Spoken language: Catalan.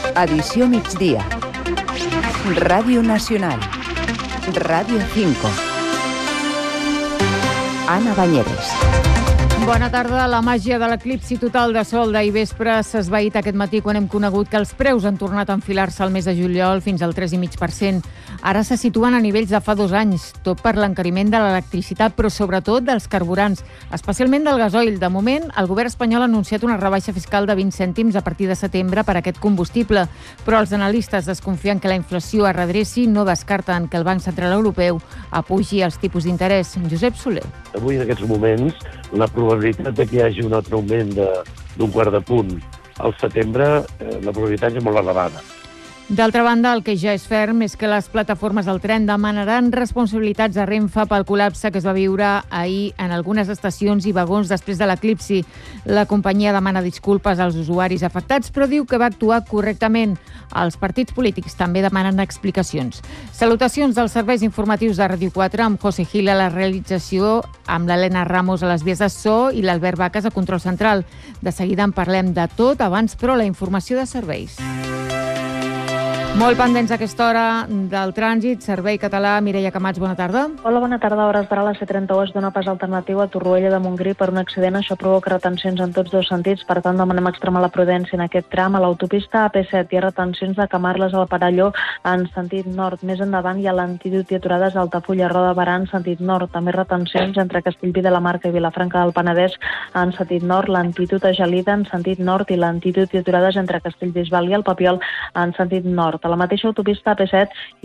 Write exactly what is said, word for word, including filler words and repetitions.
Edició migdia. Ràdio Nacional. Ràdio cinco. Anna Bañeres. Bona tarda. La màgia de l'eclipsi total de sol d'ahir vespre s'ha esvaït aquest matí quan hem conegut que els preus han tornat a enfilar-se al mes de juliol fins al tres coma cinc per cent. Ara se situen a nivells de fa dos anys, tot per l'encariment de l'electricitat, però sobretot dels carburants, especialment del gasoil. De moment, el govern espanyol ha anunciat una rebaixa fiscal de vint cèntims a partir de setembre per a aquest combustible, però els analistes desconfien que la inflació es redreci, no descarten que el Banc Central Europeu apugi els tipus d'interès. Josep Soler. Avui, en aquests moments, la probabilitat de que hi hagi un altre augment d'un quart de punt al setembre, eh, la probabilitat és molt elevada. D'altra banda, el que ja és ferm és que les plataformes del tren demanaran responsabilitats a Renfe pel col·lapse que es va viure ahir en algunes estacions i vagons després de l'eclipsi. La companyia demana disculpes als usuaris afectats, però diu que va actuar correctament. Els partits polítics també demanen explicacions. Salutacions dels serveis informatius de Ràdio quatre amb José Gil a la realització, amb l'Helena Ramos a les vies de so i l'Albert Baques a control central. De seguida en parlem de tot, abans però la informació de serveis. Molt pendents a aquesta hora del trànsit. Servei Català, Mireia Camats, bona tarda. Hola, bona tarda. A hores d'ara la C trenta-u es dona pas alternatiu a Torroella de Montgrí per un accident. Això provoca retencions en tots dos sentits. Per tant, demanem extremar la prudència en aquest tram. A l'autopista A P set hi ha retencions de Camarles al Perelló en sentit nord. Més endavant hi ha l'antídot i aturades a Altafulla, Roda de Berà en sentit nord. També retencions entre Castellví de la Marca i Vilafranca del Penedès en sentit nord. L'antídot a Gelida en sentit nord i l'antídot i aturades entre Castellbisbal i el Papiol en sentit nord. A la mateixa autopista A P set